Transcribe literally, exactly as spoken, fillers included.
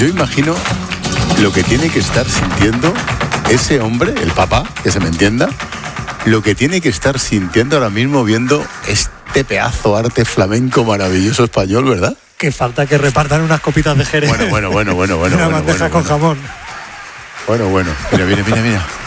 Yo imagino lo que tiene que estar sintiendo ese hombre, el papá, que se me entienda, lo que tiene que estar sintiendo ahora mismo viendo este pedazo arte flamenco maravilloso español, ¿verdad? Que falta que repartan unas copitas de Jerez. Bueno, bueno, bueno, bueno, bueno. Una bueno, bandeja bueno, con bueno. jamón. Bueno, bueno. Mira, mira, mira, mira.